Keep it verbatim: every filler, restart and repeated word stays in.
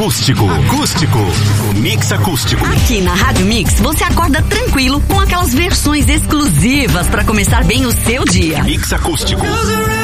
Acústico. Acústico. Mix acústico. Aqui na Rádio Mix você acorda tranquilo com aquelas versões exclusivas para começar bem o seu dia. Mix acústico.